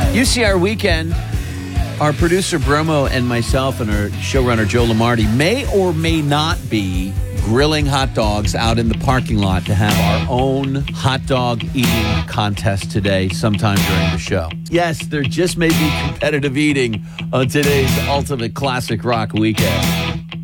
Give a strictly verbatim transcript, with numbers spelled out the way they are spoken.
U C R Weekend, our producer Bromo and myself and our showrunner Joe Lamardi may or may not be grilling hot dogs out in the parking lot to have our own hot dog eating contest today sometime during the show. Yes, there just may be competitive eating on today's Ultimate Classic Rock Weekend.